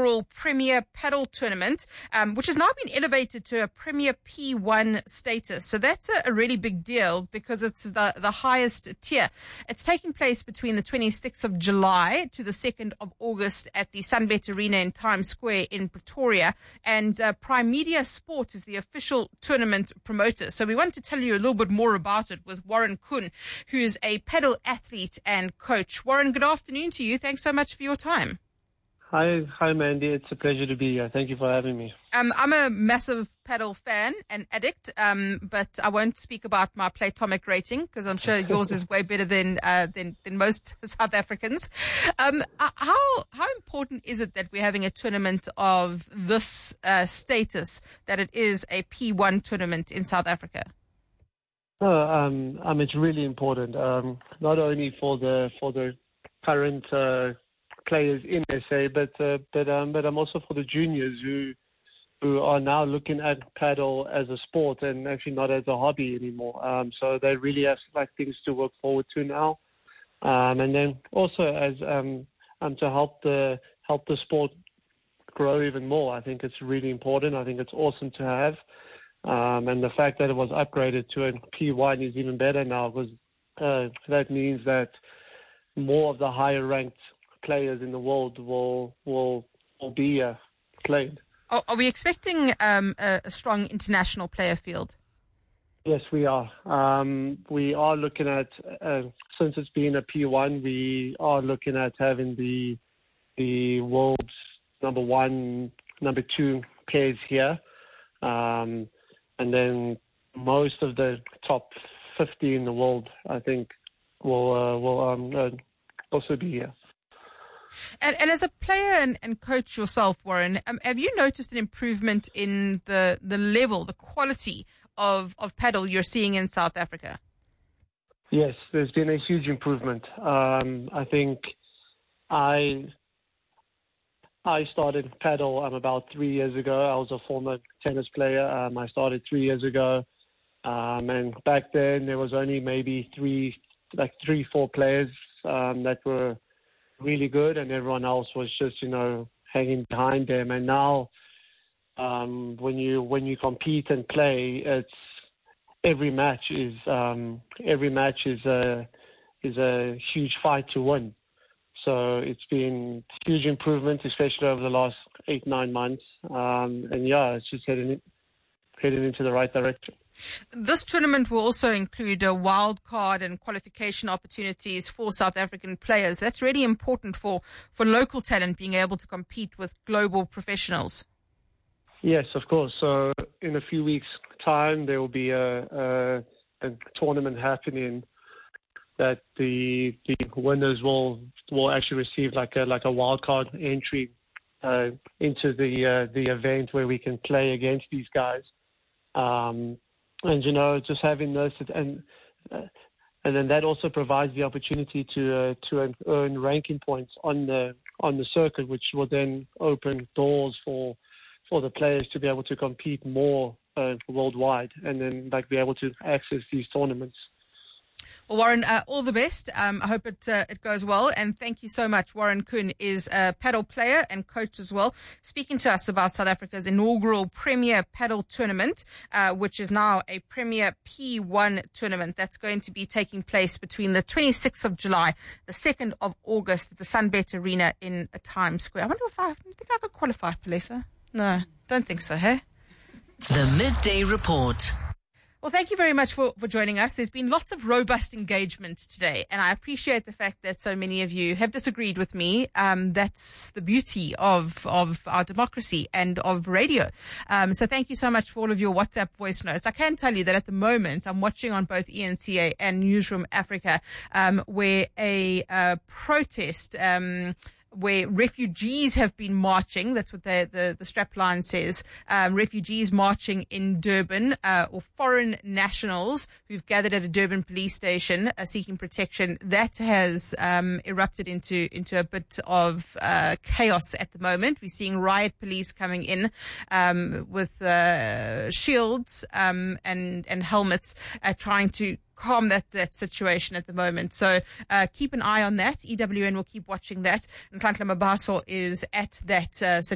inaugural Premier Paddle Tournament, which has now been elevated to a Premier P1 status. So that's a really big deal because it's the highest tier. It's taking place between the 26th of July to the 2nd of August at the Sunbet Arena in Times Square in Pretoria. And Prime Media Sport is the official tournament promoter. So we want to tell you a little bit more about it with Warren Kuhn, who is a paddle athlete and coach. Warren, good afternoon to you. Thanks so much for your time. Hi, Mandy. It's a pleasure to be here. Thank you for having me. I'm a massive paddle fan and addict, but I won't speak about my Playtomic rating because I'm sure yours is way better than most South Africans. How important is it that we're having a tournament of this status, that it is a P1 tournament in South Africa? It's really important, not only for the current players in SA, but also for the juniors who are now looking at paddle as a sport and actually not as a hobby anymore. So they really have things to work forward to now, and then also as to help the sport grow even more. I think it's really important. I think it's awesome to have. And the fact that it was upgraded to a P1 is even better now, because that means that more of the higher ranked players in the world will be played. Are we expecting a strong international player field? Yes, we are. We are looking at, since it's been a P1, we are looking at having the world's number 1, number 2 players here. And then most of the top 50 in the world, I think, will also be here. And as a player and coach yourself, Warren, have you noticed an improvement in the level, the quality of paddle you're seeing in South Africa? Yes, there's been a huge improvement. I think I started paddle about 3 years ago. I was a former tennis player. I started 3 years ago. And back then there was only maybe three, 4 players that were really good, and everyone else was just, hanging behind them. And now when you compete and play, it's every match is a huge fight to win. So it's been huge improvement, especially over the last 8-9 months. It's just heading into the right direction. This tournament will also include a wild card and qualification opportunities for South African players. That's really important for local talent being able to compete with global professionals. Yes, of course. So in a few weeks' time, there will be a tournament happening that the winners will actually receive like a wild card entry into the event where we can play against these guys. And just having this, and then that also provides the opportunity to earn ranking points on the circuit, which will then open doors for the players to be able to compete more worldwide, and then be able to access these tournaments. Well, Warren, all the best. I hope it goes well, and thank you so much. Warren Kuhn is a paddle player and coach as well, speaking to us about South Africa's inaugural Premier Paddle Tournament, which is now a Premier P1 tournament that's going to be taking place between the 26th of July, the 2nd of August at the Sunbet Arena in Times Square. I wonder if I think I could qualify, Palesa. No, don't think so, hey? The Midday Report. Well, thank you very much for joining us. There's been lots of robust engagement today, and I appreciate the fact that so many of you have disagreed with me. That's the beauty of our democracy and of radio. So thank you so much for all of your WhatsApp voice notes. I can tell you that at the moment I'm watching on both ENCA and Newsroom Africa, where a protest where refugees have been marching. That's what the strapline says. Refugees marching in Durban, or foreign nationals who've gathered at a Durban police station seeking protection. That has erupted into a bit of chaos at the moment. We're seeing riot police coming in with shields and helmets, trying to calm that situation at the moment. So keep an eye on that. EWN will keep watching that. And Nhlanhla Mabaso is at that situation.